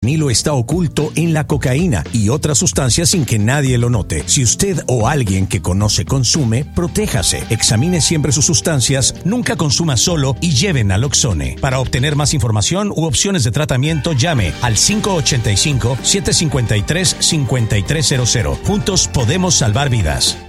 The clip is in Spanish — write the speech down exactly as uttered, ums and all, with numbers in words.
fentanilo está oculto en la cocaína y otras sustancias sin que nadie lo note. Si usted o alguien que conoce consume, protéjase. Examine siempre sus sustancias, nunca consuma solo y lleve naloxone. Para obtener más información u opciones de tratamiento, llame al cinco ocho cinco, siete cinco tres, cinco tres cero cero. Juntos podemos salvar vidas.